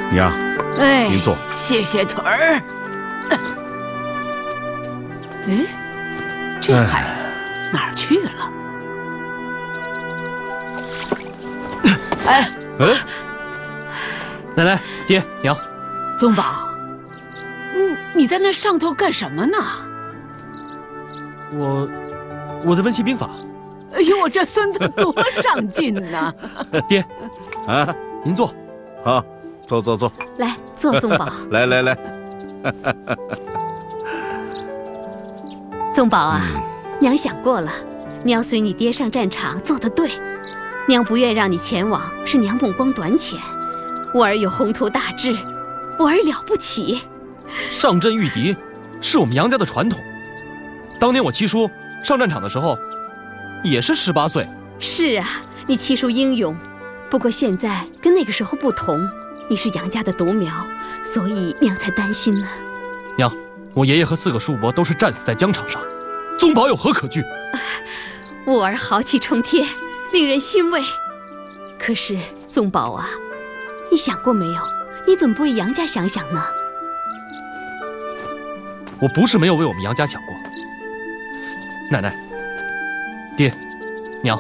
娘， 哎， 您坐。 谢谢腿儿。哎，这孩子哪儿去了？哎， 奶奶、爹、娘， 宗宝，你在那上头干什么呢？ 我在温习兵法。 哎呦，我这孙子多上进呐！ 爹， 啊， 您坐。 好，坐。 来，坐，宗宝。 来。 宗宝啊，娘想过了，你要随你爹上战场，做得对。娘不愿让你前往，是娘目光短浅。我儿有宏图大志，我儿了不起。 上阵御敌，是我们杨家的传统。当年我七叔上战场的时候，也是18岁。 是啊，你七叔英勇，不过现在跟那个时候不同，你是杨家的独苗，所以娘才担心呢。 娘，我爷爷和4个叔伯都是战死在疆场上，宗宝有何可惧？ 我儿豪气冲天，令人欣慰。可是宗宝啊，你想过没有，你怎么不为杨家想想呢？ 我不是没有为我们杨家想过。奶奶、爹、娘，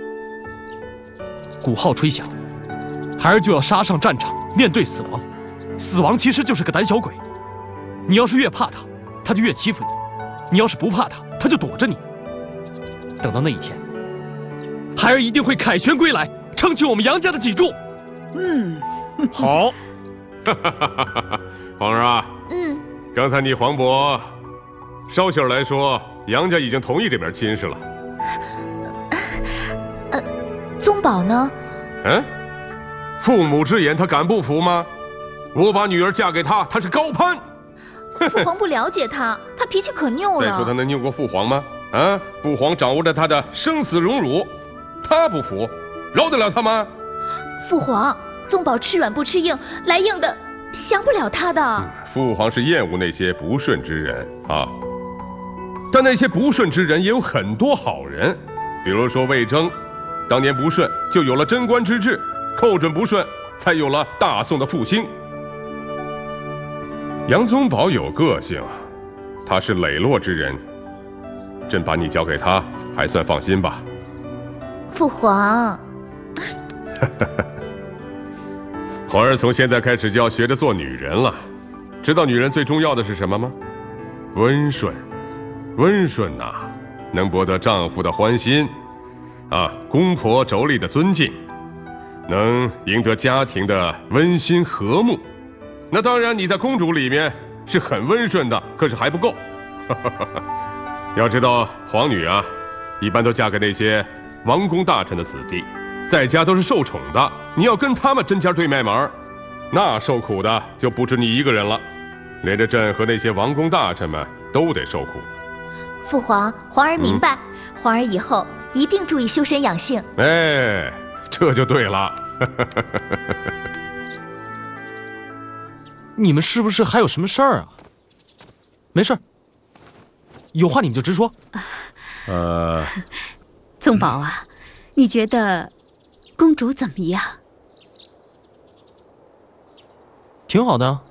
鼓号吹响，孩儿就要杀上战场，面对死亡。死亡其实就是个胆小鬼，你要是越怕他，他就越欺负你；你要是不怕他，他就躲着你。等到那一天，孩儿一定会凯旋归来，撑起我们杨家的脊柱。 好。皇儿啊，刚才你黄渤捎信来说，杨家已经同意这门亲事了。 宗宝呢？ 父母之言，他敢不服吗？我把女儿嫁给他，他是高攀。 父皇不了解他，他脾气可拗了。 再说他能拗过父皇吗？父皇掌握着他的生死荣辱，他不服，饶得了他吗？ 父皇，宗宝吃软不吃硬，来硬的降不了他的。 父皇是厌恶那些不顺之人啊，但那些不顺之人也有很多好人，比如说魏征，当年不顺就有了贞观之治，寇准不顺才有了大宋的复兴。杨宗保有个性，他是磊落之人，朕把你交给他，还算放心吧。 父皇， 皇儿从现在开始就要学着做女人了，知道女人最重要的是什么吗？温顺。温顺呐，能博得丈夫的欢心，公婆妯娌的尊敬，能赢得家庭的温馨和睦。那当然，你在公主里面是很温顺的，可是还不够。要知道，皇女啊，一般都嫁给那些王公大臣的子弟，在家都是受宠的。你要跟他们针尖对麦芒，那受苦的就不止你一个人了，连着朕和那些王公大臣们都得受苦。 父皇，皇儿明白，皇儿以后一定注意修身养性。 这就对了。 你们是不是还有什么事儿啊？没事儿，有话你们就直说。 宗宝啊，你觉得公主怎么样？ 挺好的。